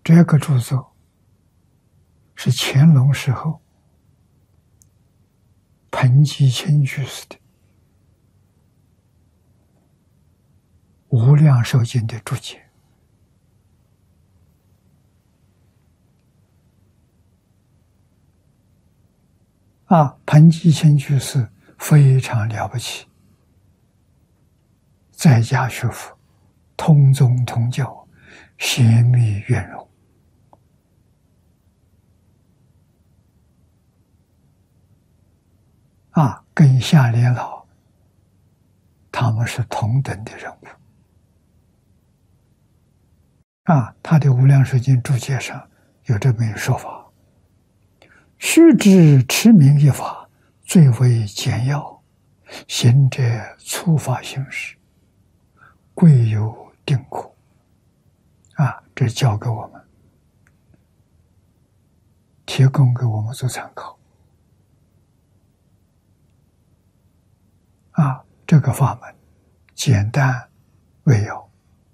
这个著作是乾隆时候彭基清居士的无量寿经的注解。彭基清居士非常了不起，在家学佛，通宗通教，贤密圆融。跟夏莲老他们是同等的人物。他的《无量寿经》注解上有这么一说法：须知持名一法，最为简要，行者初发行识，贵有定苦。这教给我们，提供给我们做参考。这个法门简单扼要，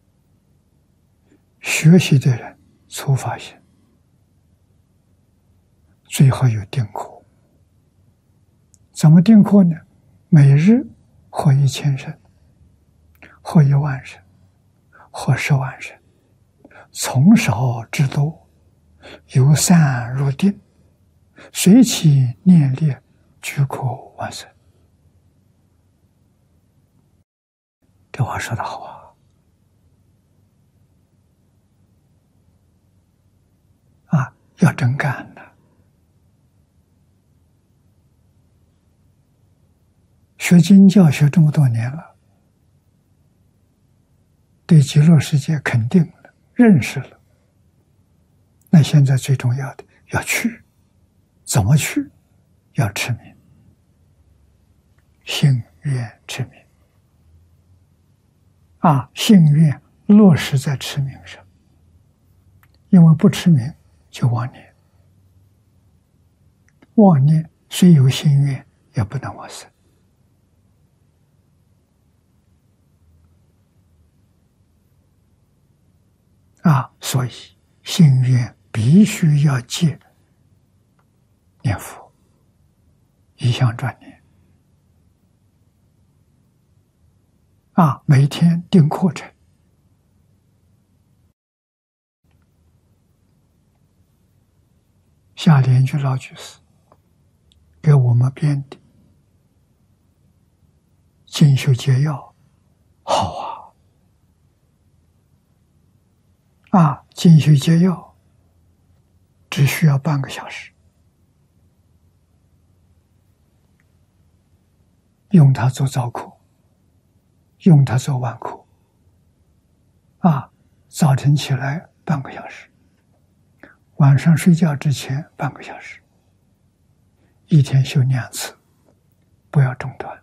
学习的人初发心，最好有定苦。怎么定苦呢？每日或1000声，或10000声，或100000声，从少至多，由散入定，随其念力，俱可完成。这话说得好要真干的。学经教学这么多年了，对极乐世界肯定了，认识了。那现在最重要的要去，怎么去？要持名，信愿持名。信愿落实在持名上，因为不持名就妄念，妄念虽有信愿也不能往生。所以信愿必须要戒念佛，一向专念。每天定课程，夏莲居老居士给我们编的进修节要好进修节要只需要半个小时，用它做早课，用它做晚课。早晨起来半个小时，晚上睡觉之前半个小时，一天修2次，不要中断。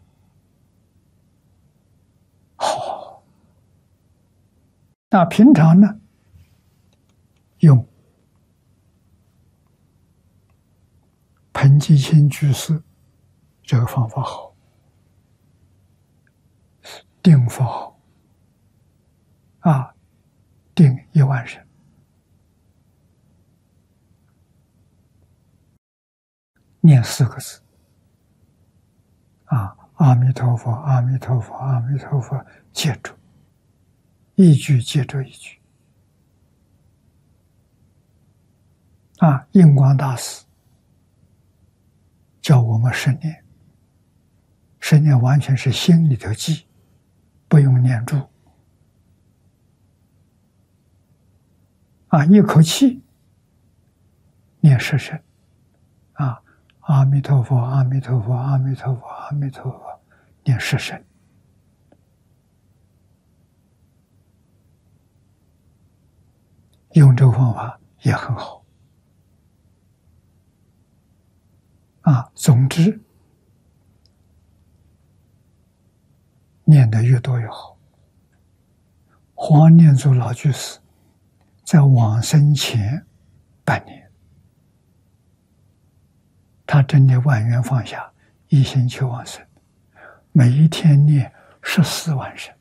好，那平常呢，用彭基清居士这个方法好，定佛好，定10000声，念4个字，阿弥陀佛，阿弥陀佛，阿弥陀佛，接住，一句接着一句。印光大师教我们10念，10念完全是心里头记，不用念住。一口气念10声，阿弥陀佛，阿弥陀佛，阿弥陀佛，阿弥陀佛，念10声。用这个方法也很好。总之，念得越多越好。黄念祖老居士在往生前半年，他真的万缘放下，一心求往生，每一天念14万声。